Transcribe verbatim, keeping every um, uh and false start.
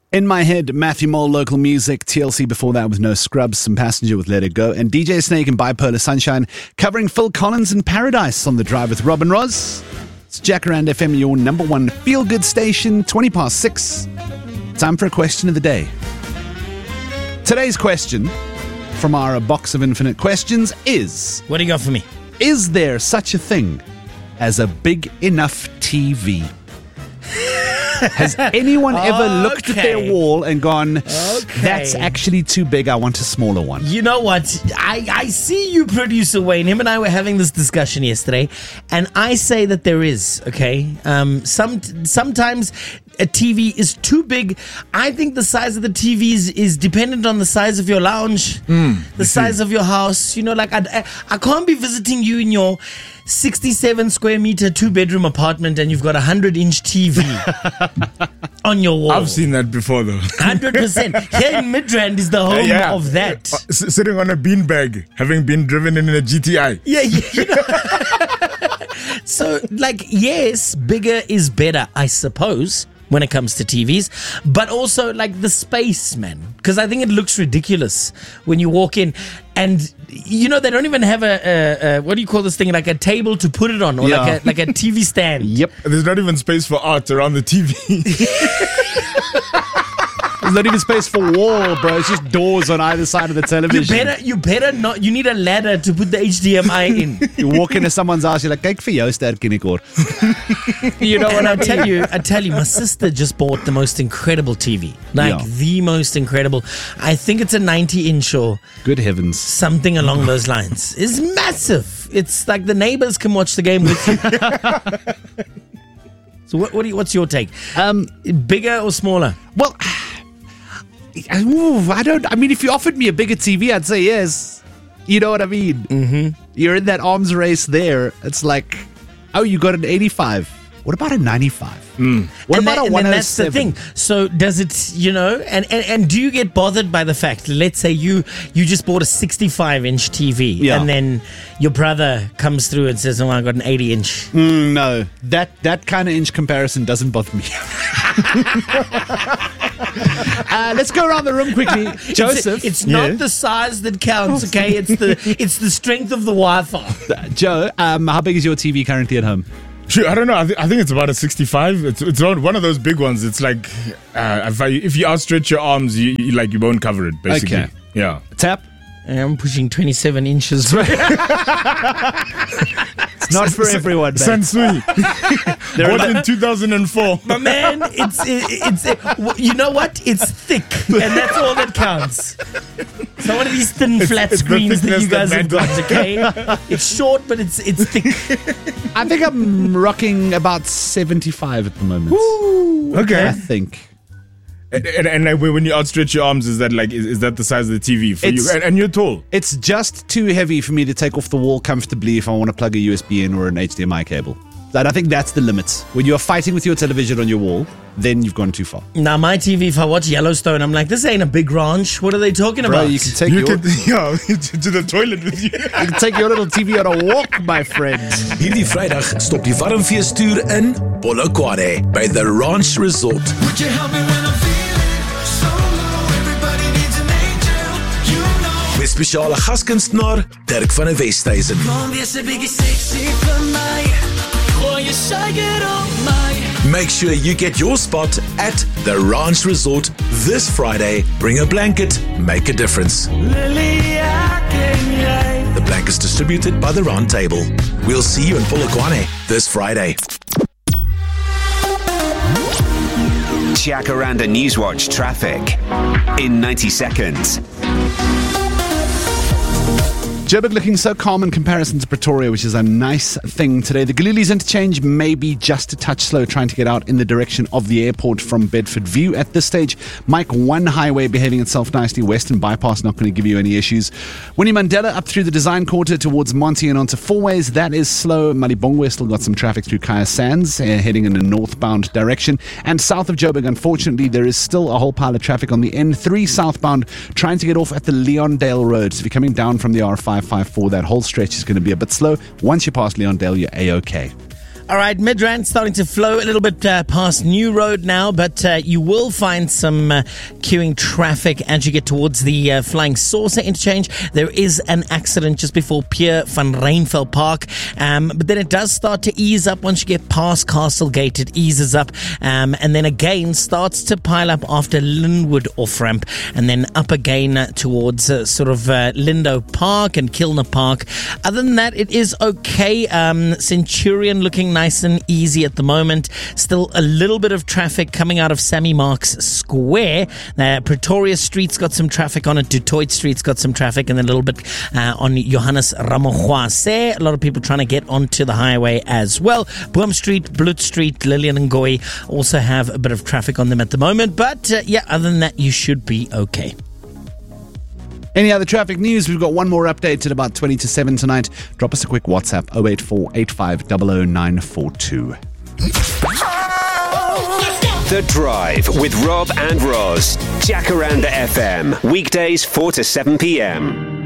In my head, Matthew Mole, Local Music, T L C before that with No Scrubs, Some Passenger with Let It Go, and D J Snake and Bipolar Sunshine covering Phil Collins and Paradise on The Drive with Robin Ross. It's Jacaranda F M, your number one feel-good station, twenty past six. Time for a question of the day. Today's question from our box of infinite questions is... What do you got for me? Is there such a thing as a big enough T V? Has anyone ever Okay. looked at their wall and gone, Okay. that's actually too big, I want a smaller one? You know what? I, I see you, producer Wayne. Him and I were having this discussion yesterday, and I say that there is, okay? Um, some Sometimes a T V is too big. I think the size of the T V is, is dependent on the size of your lounge, the size of your house. You know, like, I, I, I can't be visiting you in your sixty-seven square meter two bedroom apartment and you've got a hundred inch T V on your wall. I've seen that before, though. one hundred percent. Here in Midrand is the home Yeah. of that. Uh, s- sitting on a beanbag, having been driven in a G T I. Yeah, yeah. You know? So, like, yes, bigger is better, I suppose, when it comes to T Vs, but also like the space, man. Because I think it looks ridiculous when you walk in and, you know, they don't even have a, a, a what do you call this thing, like a table to put it on, or Yeah. like a like a T V stand. Yep. There's not even space for art around the T V. There's not even space for wall, bro. It's just doors on either side of the You television. better, you better not. You need a ladder to put the H D M I in. You walk into someone's house, you're like, kyk vir jou sterk in die kor. You know what And I I mean? tell you, I tell you, my sister just bought the most incredible T V, like Yeah. the most incredible. I think it's a ninety inch or Good heavens. something along those lines. It's massive. It's like the neighbors can watch the game with you. So what, what do you, what's your take? Um, Bigger or smaller? well, ooh, I don't, I mean, if you offered me a bigger T V, I'd say yes. You know what I mean? Mm-hmm. You're in that arms race there. It's like, oh, you got an eighty-five. What about a ninety-five? What and about that, a and then that's the one oh seven? thing. So does it, you know, and, and, and do you get bothered by the fact, let's say you you just bought a sixty-five inch T V, Yeah. and then your brother comes through and says, oh, I got an eighty inch. Mm, no, that that kind of inch comparison doesn't bother me. uh, let's go around the room quickly. Joseph. It's, it's not Yeah. the size that counts, okay? It's the it's the strength of the Wi-Fi. Joe, um, how big is your T V currently at home? Sure, I don't know. I, th- I think it's about a sixty-five. It's it's not one of those big ones. It's like uh, if, I, if you outstretch your arms, you, you like you won't cover it. Basically, Okay. yeah. Tap. I'm pushing twenty-seven inches. It's not for everyone, mate. Sansui. Bought in two thousand four. My man, it's it, it's it, you know what? It's thick, and that's all that counts. It's not one of these thin, flat it's the screens that thickness you guys that have got. Okay, it's short, but it's it's thick. I think I'm rocking about seventy-five at the moment. I Okay. think. And, and, and like, when you outstretch your arms, is that like is, is that the size of the T V for It's- you? And, and you're tall. It's just too heavy for me to take off the wall comfortably if I want to plug a U S B in or an H D M I cable. And I think that's the limit. When you're fighting with your television on your wall, then you've gone too far. Now, my T V, if I watch Yellowstone, I'm like, this ain't a big ranch. What are they talking Bro, about? you can take You your can yeah to the toilet with you. you can take your little T V on a walk, my friend. Hierdie Vrydag stop die warmfeestoer in Polokwane by the Ranch Resort. Would you help me when I'm feeling so low? Everybody needs an angel, you know. Met spesiale gaskunstenaar Dirk van der Westhuizen. Kom wees 'n bietjie sexy vir my. Gooi jou suiker op my. Make sure you get your spot at the Ranch Resort this Friday. Bring a blanket, make a difference. Lily, I can ride. The blankets distributed by the Round Table. We'll see you in Polokwane this Friday. Jacaranda Newswatch traffic in ninety seconds. Joburg looking so calm in comparison to Pretoria, which is a nice thing today. The Galilees interchange may be just a touch slow trying to get out in the direction of the airport from Bedford View. At this stage, Mike one highway behaving itself nicely. Western bypass not going to give you any issues. Winnie Mandela up through the design quarter towards Monty and onto Fourways. That is slow. Malibongwe still got some traffic through Kaya Sands, uh, heading in a northbound direction. And south of Joburg, unfortunately, there is still a whole pile of traffic on the N three southbound trying to get off at the Leondale Road. So if you're coming down from the R five fifty-four, that whole stretch is going to be a bit slow. Once you pass Leondale, you're A-OK. All right, Midrand starting to flow a little bit uh, past New Road now, but uh, you will find some uh, queuing traffic as you get towards the uh, Flying Saucer interchange. There is an accident just before Pierre van Rynveld Park, um, but then it does start to ease up once you get past Castle Gate. It eases up, um, and then again starts to pile up after Linwood off-ramp, and then up again uh, towards uh, sort of uh, Lindo Park and Kilner Park. Other than that, it is okay. Um, Centurion looking nice and easy at the moment. Still a little bit of traffic coming out of Sammy Marks Square. Uh, Pretoria Street's got some traffic on it. Du Toit Street's got some traffic, and then a little bit uh, on Johannes Ramogwase. A lot of people trying to get onto the highway as well. Boom Street, Bloot Street, Lillian and Goy also have a bit of traffic on them at the moment. But uh, yeah, other than that, you should be okay. Any other traffic news? We've got one more update at about twenty to seven tonight. Drop us a quick WhatsApp, oh eight four eight five zero zero nine four two. The Drive with Rob and Roz. Jacaranda F M. Weekdays four to seven p.m.